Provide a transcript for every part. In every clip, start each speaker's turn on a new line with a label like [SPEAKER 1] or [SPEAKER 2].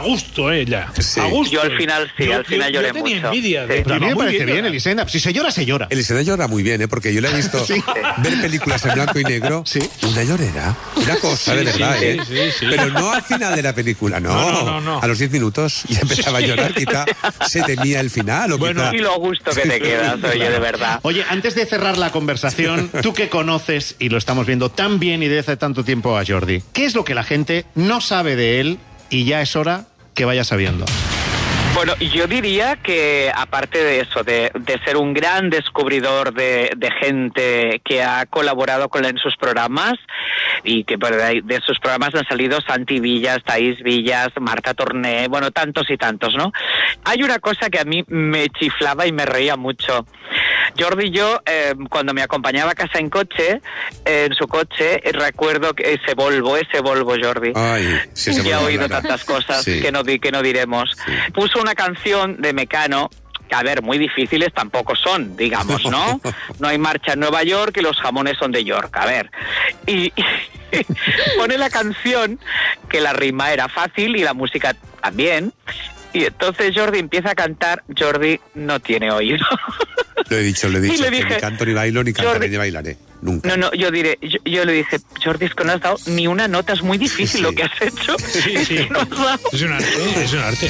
[SPEAKER 1] gusto ella.
[SPEAKER 2] Sí.
[SPEAKER 1] A gusto.
[SPEAKER 3] Yo al final lloré
[SPEAKER 1] yo tenía
[SPEAKER 3] mucho.
[SPEAKER 1] envidia.
[SPEAKER 3] Sí.
[SPEAKER 2] A mí me
[SPEAKER 1] Muy
[SPEAKER 2] parece bien, Elisenda. Si se llora, se llora.
[SPEAKER 4] Elisenda llora muy bien, porque yo le he visto ver películas en blanco y negro.
[SPEAKER 2] Sí.
[SPEAKER 4] Una llorera. Una cosa, de verdad,
[SPEAKER 1] sí,
[SPEAKER 4] ¿eh?
[SPEAKER 1] sí.
[SPEAKER 4] Pero no al final de la película,
[SPEAKER 1] No.
[SPEAKER 4] A los 10 minutos ya empezaba a llorar, quizá se temía el final. O
[SPEAKER 1] Bueno,
[SPEAKER 4] quizá...
[SPEAKER 3] Y lo gusto que te quedas, oye, de verdad.
[SPEAKER 2] Oye, antes de cerrar la conversación, tú que conoces, y lo estamos viendo tan bien y desde hace tanto tiempo a Jordi, ¿qué es lo que la gente no sabe de él y ya es hora que vaya sabiendo?
[SPEAKER 3] Bueno, yo diría que aparte de eso, de ser un gran descubridor de gente que ha colaborado en sus programas, y que de sus programas han salido Santi Villas, Thaís Villas, Marta Torné, bueno, tantos y tantos, ¿no? Hay una cosa que a mí me chiflaba y me reía mucho. Jordi y yo, cuando me acompañaba a casa en coche, en su coche, recuerdo que ese Volvo, Jordi.
[SPEAKER 4] Ay, sí,
[SPEAKER 3] ya he oído tantas cosas que no diremos.
[SPEAKER 4] Sí.
[SPEAKER 3] Puso una canción de Mecano, que a ver, muy difíciles tampoco son, digamos, ¿no? No hay marcha en Nueva York y los jamones son de York, a ver. Y pone la canción, que la rima era fácil y la música también. Y entonces Jordi empieza a cantar. Jordi no tiene oído.
[SPEAKER 4] Lo he dicho,
[SPEAKER 3] Y le
[SPEAKER 4] que
[SPEAKER 3] dije,
[SPEAKER 4] ni canto ni bailo, ni cantaré
[SPEAKER 3] Jordi,
[SPEAKER 4] ni bailaré. Nunca.
[SPEAKER 3] No, yo le dije, Jordi, es que no has dado ni una nota, es muy difícil lo que has hecho.
[SPEAKER 1] Sí.
[SPEAKER 3] Es que no has dado.
[SPEAKER 1] Es un arte.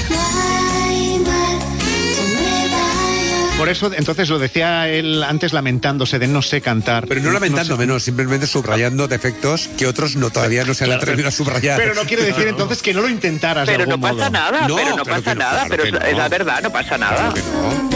[SPEAKER 2] Por eso, entonces, lo decía él antes lamentándose de no sé cantar.
[SPEAKER 4] Pero no lamentando menos, simplemente subrayando defectos que otros todavía no se han atrevido a subrayar.
[SPEAKER 2] Pero no quiere decir entonces que no lo intentaras
[SPEAKER 3] Pero
[SPEAKER 2] de
[SPEAKER 3] no
[SPEAKER 2] algún
[SPEAKER 3] pasa
[SPEAKER 2] modo.
[SPEAKER 3] nada,
[SPEAKER 4] No,
[SPEAKER 3] pero no
[SPEAKER 4] claro
[SPEAKER 3] pasa
[SPEAKER 4] que no,
[SPEAKER 3] nada,
[SPEAKER 4] claro
[SPEAKER 3] pero
[SPEAKER 4] que no.
[SPEAKER 3] es la verdad, no pasa nada.
[SPEAKER 4] Claro que no.